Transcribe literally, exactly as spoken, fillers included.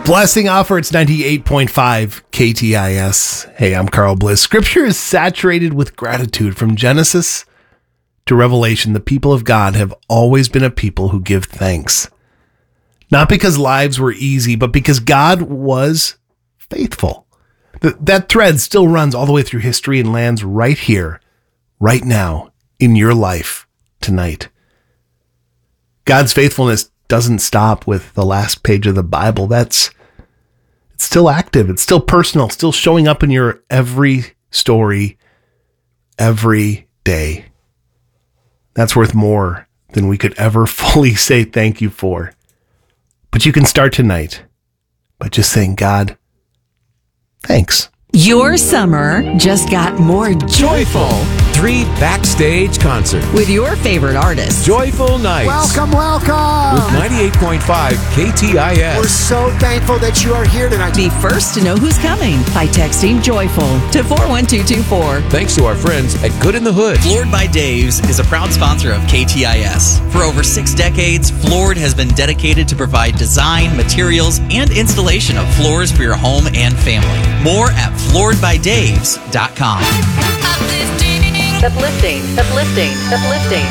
Blessing Offer, it's ninety-eight point five K T I S. Hey, I'm Carl Bliss. Scripture is saturated with gratitude. From Genesis to Revelation, the people of God have always been a people who give thanks. Not because lives were easy, but because God was faithful. Th- that thread still runs all the way through history and lands right here, right now, in your life tonight. God's faithfulness doesn't stop with the last page of the Bible. That's it's still active. It's still personal, still showing up in your every story, every day. That's worth more than we could ever fully say thank you for. But you can start tonight by just saying, God, thanks. Your summer just got more joyful. Three backstage concerts With your favorite artists. Joyful Nights. Welcome, welcome. With ninety-eight point five K T I S. We're so thankful that you are here tonight. Be first to know who's coming by texting JOYFUL to four one two two four. Thanks to our friends at Good in the Hood. Floored by Dave's is a proud sponsor of K T I S. For over six decades, Floored has been dedicated to provide design, materials, and installation of floors for your home and family. More at floored by daves dot com. Uplifting, uplifting, uplifting.